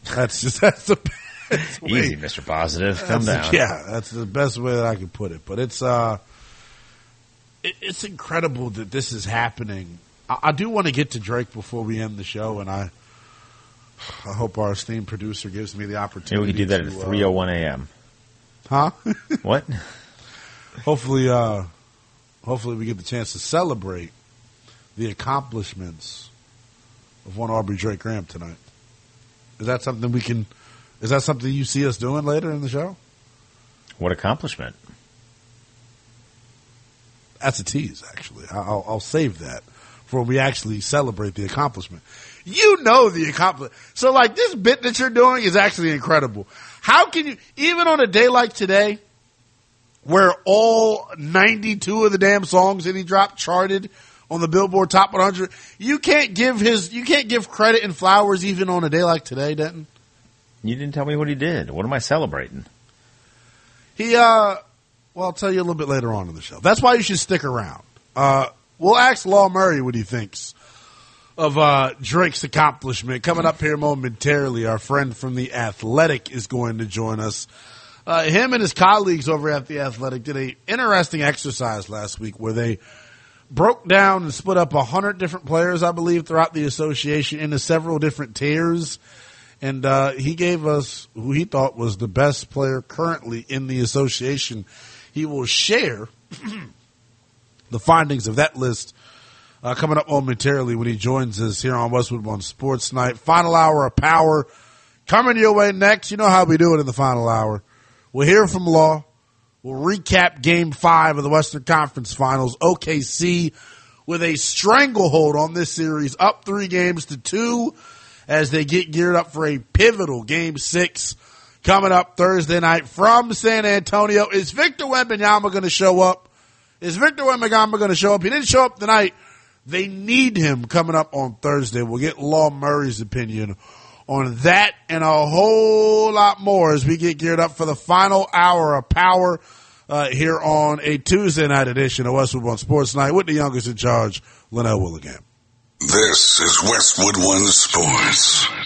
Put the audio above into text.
That's the best way. Easy, Mr. Positive. Calm down. Yeah, that's the best way that I could put it. But it's incredible that this is happening. I do want to get to Drake before we end the show, and I hope our esteemed producer gives me the opportunity. Maybe we can do that at 3:01 a.m. Huh? What? Hopefully we get the chance to celebrate the accomplishments of one Aubrey Drake Graham tonight. Is that something you see us doing later in the show? What accomplishment? That's a tease, actually. I'll save that for when we actually celebrate the accomplishment. You know the accomplishment. So, like, this bit that you're doing is actually incredible. How can you, even on a day like today, where all 92 of the damn songs that he dropped charted on the Billboard Top 100, you can't give credit and flowers even on a day like today, Denton? You didn't tell me what he did. What am I celebrating? I'll tell you a little bit later on in the show. That's why you should stick around. We'll ask Law Murray what he thinks of Drake's accomplishment. Coming up here momentarily, our friend from The Athletic is going to join us. Him and his colleagues over at The Athletic did an interesting exercise last week where they broke down and split up 100 different players, I believe, throughout the association into several different tiers. And he gave us who he thought was the best player currently in the association. He will share the findings of that list coming up momentarily when he joins us here on Westwood One Sports Night. Final hour of power coming your way next. You know how we do it in the final hour. We'll hear from Law. We'll recap Game 5 of the Western Conference Finals. OKC with a stranglehold on this series, up 3-2 as they get geared up for a pivotal Game 6 coming up Thursday night from San Antonio. Is Victor Wembanyama going to show up? He didn't show up tonight. They need him coming up on Thursday. We'll get Law Murray's opinion on that and a whole lot more as we get geared up for the final hour of power here on a Tuesday night edition of Westwood One Sports Night with the youngest in charge, Linnell Willingham. This is Westwood One Sports.